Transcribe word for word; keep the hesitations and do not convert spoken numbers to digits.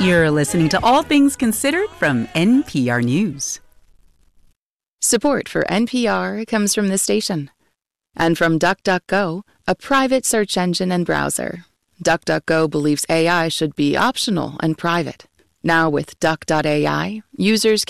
You're listening to All Things Considered from N P R News. Support for N P R comes from this station and from DuckDuckGo, a private search engine and browser. DuckDuckGo believes A I should be optional and private. Now with Duck dot A I, users